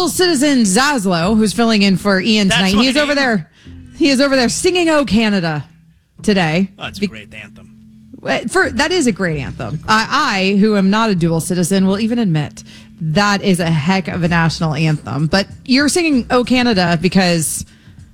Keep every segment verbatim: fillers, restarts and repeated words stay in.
dual citizen Zaslow, who's filling in for Ian That's tonight. what He is I over mean. there. He is over there singing "Oh Canada" today. Oh, that's a great anthem. For that is a great anthem. I, I, who am not a dual citizen, will even admit that is a heck of a national anthem. But you're singing "Oh Canada" because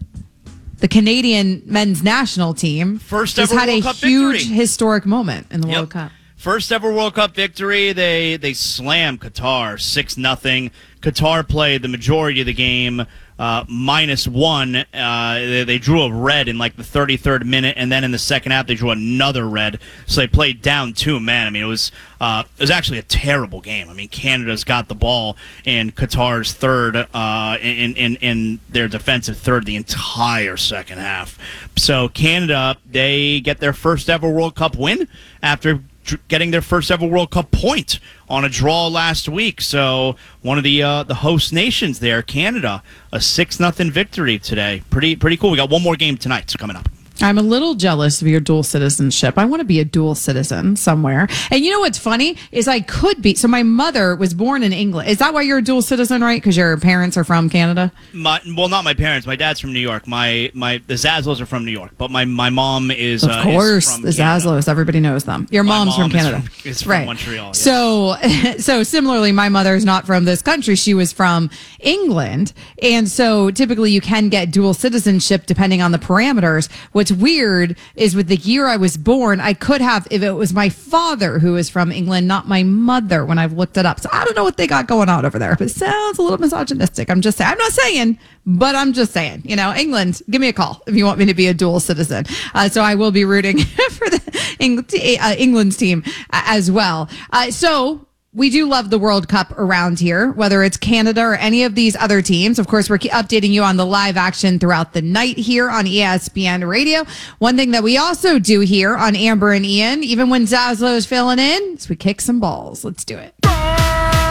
the Canadian men's national team First just ever had World a Cup huge victory. historic moment in the Yep. World Cup. First ever World Cup victory. They they slammed Qatar six nothing. Qatar played the majority of the game uh, minus one. Uh, they, they drew a red in like the thirty-third minute, and then in the second half they drew another red. So they played down two men. I mean, it was uh, it was actually a terrible game. I mean, Canada's got the ball in Qatar's third, uh, in, in in their defensive third the entire second half. So Canada, they get their first ever World Cup win after getting their first ever World Cup point on a draw last week. So one of the uh, the host nations there, Canada, a six nothing victory today. Pretty pretty cool. We got one more game tonight coming up. I'm a little jealous of your dual citizenship. I want to be a dual citizen somewhere. And you know what's funny is I could be. So my mother was born in England. Is that why you're a dual citizen, right? Because your parents are from Canada? My, well, not my parents. My dad's from New York. My my the Zaslows are from New York, but my, my mom is Of uh, course, is from the Canada. Zaslows. Everybody knows them. Your My mom's mom from is Canada. from- is from right. Montreal, yes. So, so similarly, my mother's not from this country. She was from England. And so typically you can get dual citizenship depending on the parameters. What's weird is with the year I was born, I could have, if it was my father who is from England, not my mother, when I've looked it up. So I don't know what they got going on over there, but it sounds a little misogynistic. I'm just saying, I'm not saying, but I'm just saying, you know, England, give me a call if you want me to be a dual citizen. Uh, so I will be rooting for the Eng- uh, England's team uh, as well. Uh, so we do love the World Cup around here, whether it's Canada or any of these other teams. Of course, we're updating you on the live action throughout the night here on E S P N Radio. One thing that we also do here on Amber and Ian, even when Zaslow is filling in, is we kick some balls. Let's do it.